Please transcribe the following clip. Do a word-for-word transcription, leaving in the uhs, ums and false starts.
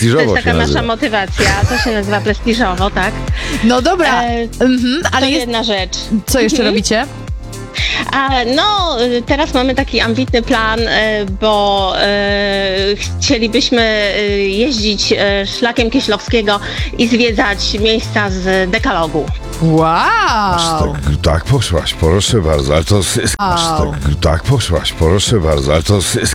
prestiżowo To jest się taka nasza nazywa. motywacja. To się nazywa prestiżowo, tak? No dobra, E, mhm, ale to jest... jedna rzecz. co jeszcze Mhm. robicie? A, no, y, teraz mamy taki ambitny plan, y, bo y, chcielibyśmy y, jeździć y, szlakiem Kieślowskiego i zwiedzać miejsca z dekalogu. Wow! Tak, tak poszłaś, proszę bardzo, ale to... z- z- Wow. Tak, tak poszłaś, proszę bardzo, ale to... z-